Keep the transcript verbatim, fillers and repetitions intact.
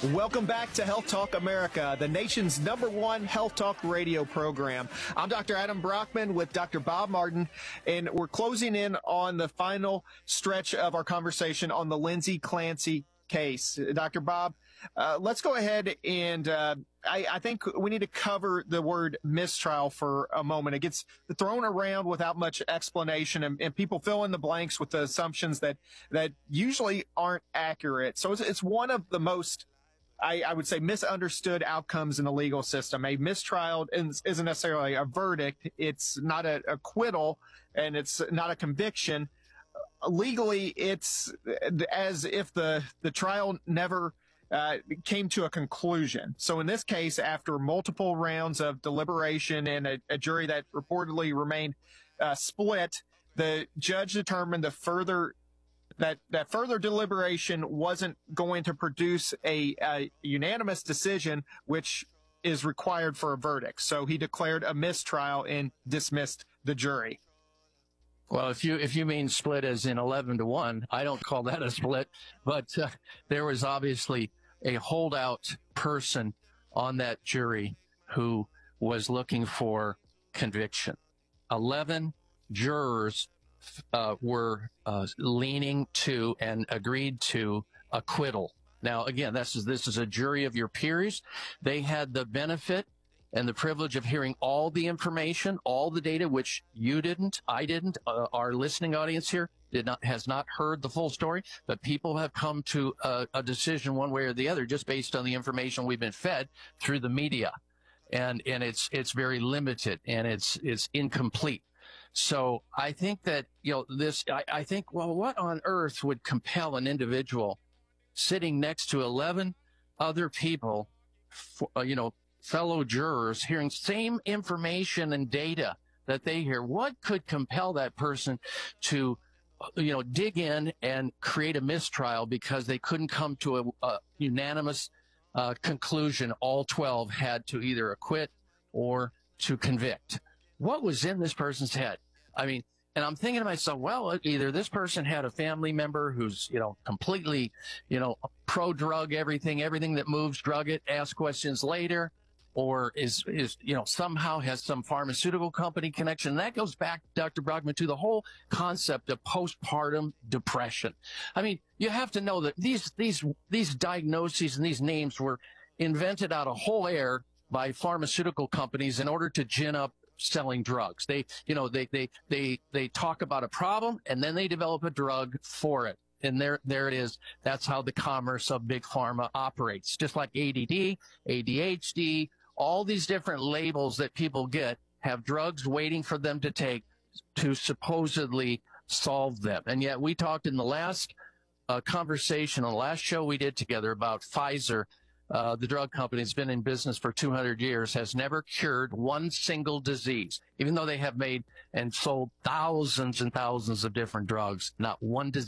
Welcome back to Health Talk America, the nation's number one health talk radio program. I'm Doctor Adam Brockman with Doctor Bob Martin, and we're closing in on the final stretch of our conversation on the Lindsay Clancy case. Doctor Bob, uh, let's go ahead and uh, I, I think we need to cover the word mistrial for a moment. It gets thrown around without much explanation, and, and people fill in the blanks with the assumptions that, that usually aren't accurate. So it's, it's one of the most I, I would say misunderstood outcomes in the legal system. A mistrial isn't necessarily a verdict. It's not an acquittal, and it's not a conviction. Legally, it's as if the, the trial never uh, came to a conclusion. So in this case, after multiple rounds of deliberation and a, a jury that reportedly remained uh, split, the judge determined the further that that further deliberation wasn't going to produce a, a unanimous decision, which is required for a verdict. So he declared a mistrial and dismissed the jury. Well, if you if you mean split as in eleven to one, I don't call that a split, but uh, there was obviously a holdout person on that jury who was looking for conviction. eleven jurors Uh, were uh, leaning to and agreed to acquittal. Now, again, this is this is a jury of your peers. They had the benefit and the privilege of hearing all the information, all the data, which you didn't, I didn't. Uh, our listening audience here did not has not heard the full story, but people have come to a, a decision one way or the other just based on the information we've been fed through the media, and and it's it's very limited and it's it's incomplete. So I think that, you know, this, I, I think, well, what on earth would compel an individual sitting next to eleven other people, for, uh, you know, fellow jurors hearing same information and data that they hear? What could compel that person to, you know, dig in and create a mistrial because they couldn't come to a, a unanimous uh, conclusion? All twelve had to either acquit or to convict. What was in this person's head? I mean, and I'm thinking to myself, well, either this person had a family member who's, you know, completely, you know, pro-drug, everything, everything that moves, drug it, ask questions later, or is, is, you know, somehow has some pharmaceutical company connection. And that goes back, Doctor Brockman, to the whole concept of postpartum depression. I mean, you have to know that these, these, these diagnoses and these names were invented out of whole air by pharmaceutical companies in order to gin up selling drugs. They, you know, they, they, they, they talk about a problem and then they develop a drug for it. And there, there it is. That's how the commerce of big pharma operates. Just like A D D, A D H D, all these different labels that people get have drugs waiting for them to take to supposedly solve them. And yet we talked in the last uh, conversation, on the last show we did together about Pfizer. Uh, the drug company has been in business for two hundred years, has never cured one single disease, even though they have made and sold thousands and thousands of different drugs. Not one disease